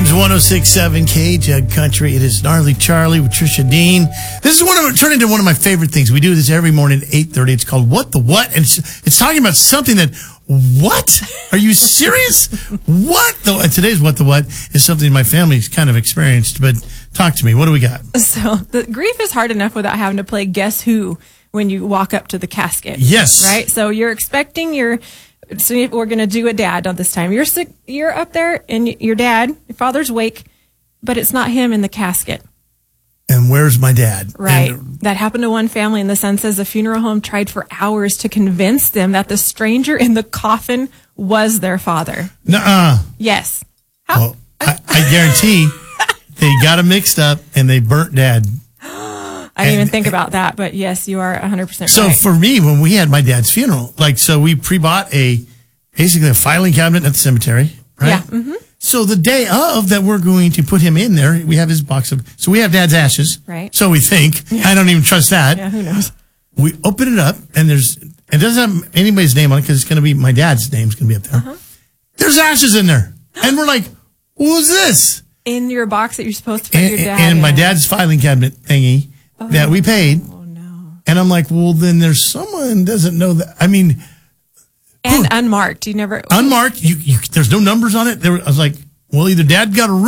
James 106.7 KJUG Country. It is Gnarly Charlie with Trisha Dean. This is turned into one of my favorite things. We do this every morning at 8:30. It's called What the What? And it's talking about something that, what? Are you serious? What the, and today's What the What is something my family's kind of experienced, but talk to me. What do we got? So the grief is hard enough without having to play Guess Who when you walk up to the casket. Yes. Right? So you're expecting so we're going to do a dad on this time. You're up there and your dad, your father's awake, but it's not him in the casket. And where's my dad? Right. That happened to one family, and the son says the funeral home tried for hours to convince them that the stranger in the coffin was their father. Nuh-uh. Yes. Well, I guarantee they got them mixed up and they burnt dad. I didn't even think about that, but yes, you are 100% right. So for me, when we had my dad's funeral, so we pre-bought basically a filing cabinet at the cemetery, right? Yeah. Mm-hmm. So the day of that we're going to put him in there, we have his box so we have dad's ashes. Right. So we think. Yeah. I don't even trust that. Yeah, who knows? We open it up and it doesn't have anybody's name on it because it's going to be, my dad's name's going to be up there. Uh-huh. There's ashes in there. And we're like, who's this? In your box that you're supposed to put your dad in. And my dad's filing cabinet thingy that we paid. Oh, no. And I'm like, well, then there's someone doesn't know that. I mean. And unmarked. You never. Unmarked. There's no numbers on it. I was like, well, either dad got a